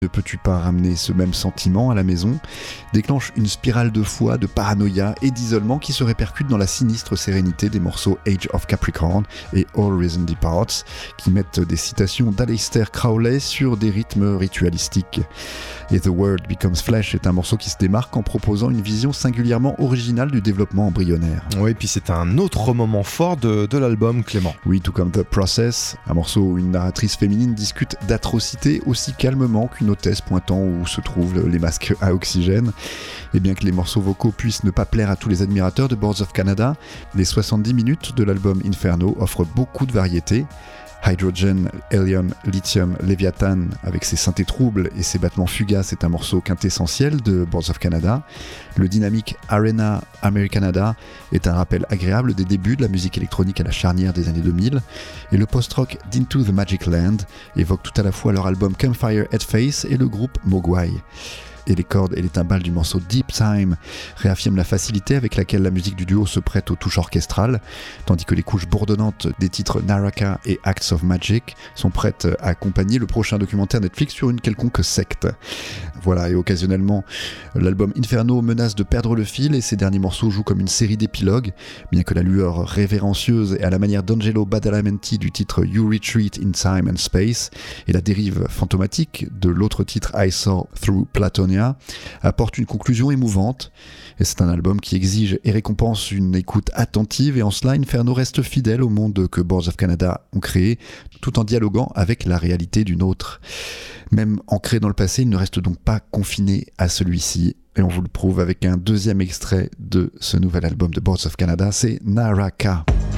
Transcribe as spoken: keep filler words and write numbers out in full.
Ne peux-tu pas ramener ce même sentiment à la maison ? Déclenche une spirale de foi, de paranoïa et d'isolement qui se répercute dans la sinistre sérénité des morceaux Age of Capricorn et All Reason Departs, qui mettent des citations d'Aleister Crowley sur des rythmes ritualistiques. Et The World Becomes Flesh est un morceau qui se démarque en proposant une vision singulièrement originale du développement embryonnaire. Oui, et puis c'est un autre moment fort de, de l'album, Clément. Oui, tout comme The Process, un morceau où une narratrice féminine discute d'atrocités aussi calmement qu'une hôtesse pointant où se trouvent les masques à oxygène. Et bien que les morceaux vocaux puissent ne pas plaire à tous les admirateurs de Boards of Canada, les soixante-dix minutes de l'album Inferno offrent beaucoup de variété. Hydrogen, Helium, Lithium, Leviathan, avec ses synthés troubles et ses battements fugaces, est un morceau quintessentiel de Boards of Canada. Le dynamique Arena Americanada est un rappel agréable des débuts de la musique électronique à la charnière des années deux mille. Et le post-rock d'Into the Magic Land évoque tout à la fois leur album Campfire Headface et le groupe Mogwai. Et les cordes et les timbales du morceau Deep Time réaffirment la facilité avec laquelle la musique du duo se prête aux touches orchestrales, tandis que les couches bourdonnantes des titres Naraka et Acts of Magic sont prêtes à accompagner le prochain documentaire Netflix sur une quelconque secte. Voilà, et occasionnellement, l'album Inferno menace de perdre le fil et ses derniers morceaux jouent comme une série d'épilogues, bien que la lueur révérencieuse et à la manière d'Angelo Badalamenti du titre You Retreat in Time and Space et la dérive fantomatique de l'autre titre I Saw Through Platonia apporte une conclusion émouvante. Et c'est un album qui exige et récompense une écoute attentive, et en cela Inferno reste fidèle au monde que Boards of Canada ont créé, tout en dialoguant avec la réalité d'une autre. Même ancré dans le passé, il ne reste donc pas confiné à celui-ci, et on vous le prouve avec un deuxième extrait de ce nouvel album de Boards of Canada, c'est Naraka.